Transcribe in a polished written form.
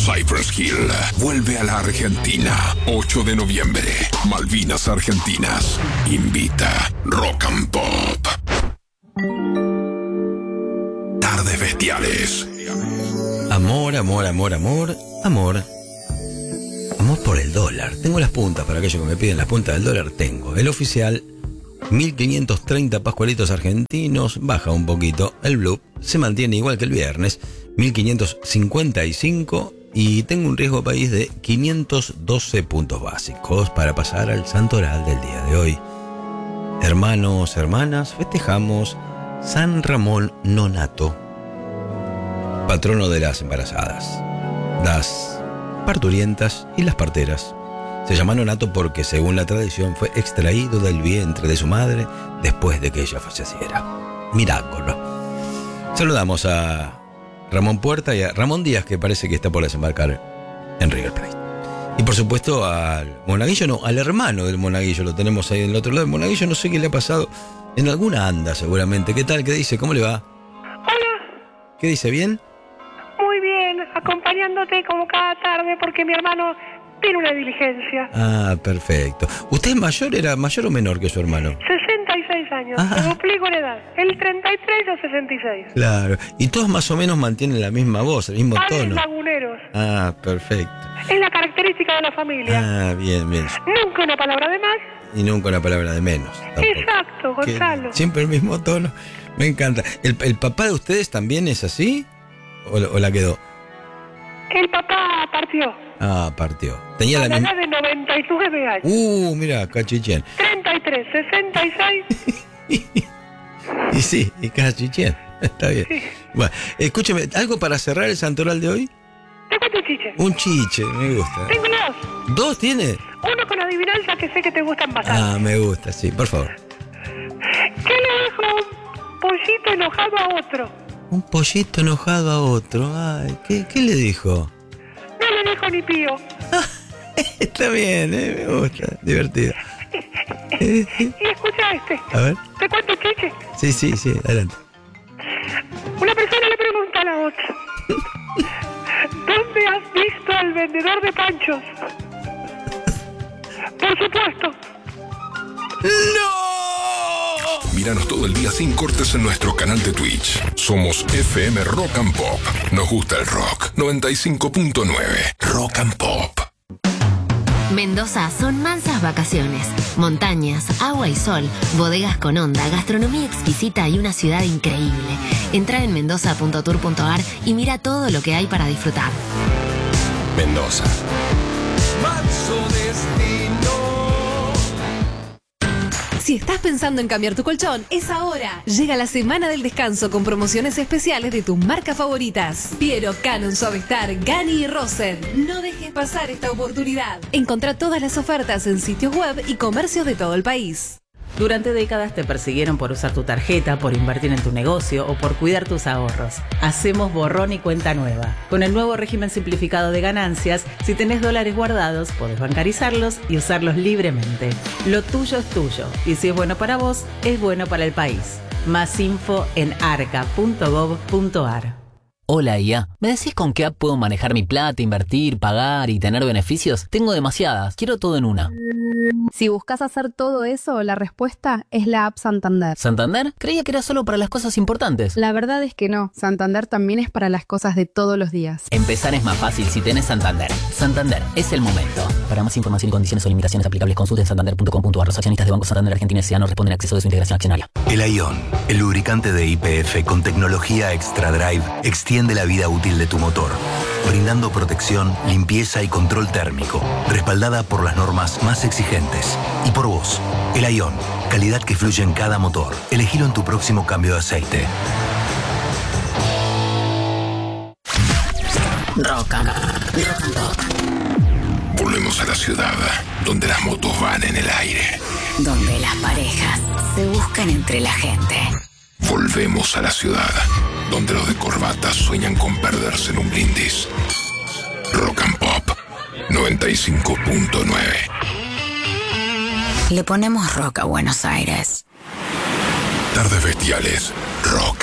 Cypress Hill vuelve a la Argentina. 8 de noviembre. Malvinas Argentinas. Invita Rock and Pop. Tardes Bestiales. Amor, amor, amor, amor, amor. Amor por el dólar. Tengo las puntas, para aquellos que me piden las puntas del dólar, tengo. El oficial, 1530 pascualitos argentinos, baja un poquito. El blue se mantiene igual que el viernes, 1555. Y tengo un riesgo país de 512 puntos básicos para pasar al santoral del día de hoy. Hermanos, hermanas, festejamos San Ramón Nonato, patrono de las embarazadas, las parturientas y las parteras. Se llama Nonato porque, según la tradición, fue extraído del vientre de su madre después de que ella falleciera. Milagro. Saludamos a Ramón Puerta y a Ramón Díaz, que parece que está por desembarcar en River Plate. Y por supuesto al monaguillo, no, al hermano del monaguillo, lo tenemos ahí en el otro lado. El monaguillo no sé qué le ha pasado, en alguna anda seguramente. ¿Qué tal? ¿Qué dice? ¿Cómo le va? Hola. ¿Qué dice? ¿Bien? Muy bien, acompañándote como cada tarde porque mi hermano tiene una diligencia. Ah, perfecto. ¿Usted es mayor, era mayor o menor que su hermano? 66 años, Ah. me duplico en edad. El 33 o 66. Claro. Y todos más o menos mantienen la misma voz, el mismo Padres tono. laguneros. Ah, perfecto. Es la característica de la familia. Ah, bien, bien. Nunca una palabra de más. Y nunca una palabra de menos. Tampoco. Exacto, Gonzalo. Siempre el mismo tono. Me encanta. ¿El papá de ustedes también es así? ¿O la quedó? El papá partió Ah, partió. Tenía a la la misma... edad de 99 años. Mira, cachichén. 33, 66. Y sí, y cachichén. Está bien. Sí. Bueno, escúcheme, ¿algo para cerrar el santoral de hoy? Te cuento un chiche. Un chiche, me gusta. Tengo dos. ¿Dos tiene? Uno con adivinanza que sé que te gustan bastante. Ah, me gusta, sí, por favor. ¿Qué le dijo un pollito enojado a otro? Un pollito enojado a otro. Ay, ¿qué le dijo? No le dijo ni pío. Está bien, me gusta, divertido. Y escucha este. A ver. ¿Te cuento chiche? Sí, adelante. Una persona le pregunta a la otra. ¿Dónde has visto al vendedor de panchos? Por supuesto. ¡No! Míranos todo el día sin cortes en nuestro canal de Twitch. Somos FM Rock and Pop. Nos gusta el rock. 95.9 Rock and Pop. Mendoza son mansas vacaciones, montañas, agua y sol, bodegas con onda, gastronomía exquisita y una ciudad increíble. Entra en mendoza.tour.ar y mira todo lo que hay para disfrutar. Mendoza. Manso destino. Si estás pensando en cambiar tu colchón, es ahora. Llega la semana del descanso con promociones especiales de tus marcas favoritas. Piero, Canon, Suavestar, Gani y Rosen. No dejes pasar esta oportunidad. Encontrá todas las ofertas en sitios web y comercios de todo el país. Durante décadas te persiguieron por usar tu tarjeta, por invertir en tu negocio o por cuidar tus ahorros. Hacemos borrón y cuenta nueva. Con el nuevo régimen simplificado de ganancias, si tenés dólares guardados, podés bancarizarlos y usarlos libremente. Lo tuyo es tuyo y si es bueno para vos, es bueno para el país. Más info en arca.gov.ar. Hola IA, ¿me decís con qué app puedo manejar mi plata, invertir, pagar y tener beneficios? Tengo demasiadas, quiero todo en una. Si buscas hacer todo eso, la respuesta es la app Santander. ¿Santander? Creía que era solo para las cosas importantes. La verdad es que no, Santander también es para las cosas de todos los días. Empezar es más fácil si tenés Santander. Santander, es el momento. Para más información y condiciones o limitaciones aplicables, consulten santander.com.ar. Los accionistas de Banco Santander Argentina S.A. no responden a acceso de su integración accionaria. El Ion, el lubricante de YPF con tecnología Extra Drive, extiende la vida útil de tu motor, brindando protección, limpieza y control térmico, respaldada por las normas más exigentes. Y por vos, el Ion, calidad que fluye en cada motor. Elegilo en tu próximo cambio de aceite. Rock and Pop. Volvemos a la ciudad, donde las motos van en el aire. Donde las parejas se buscan entre la gente. Volvemos a la ciudad, donde los de corbata sueñan con perderse en un brindis. Rock and Pop 95.9. Le ponemos rock a Buenos Aires. Tardes Bestiales, rock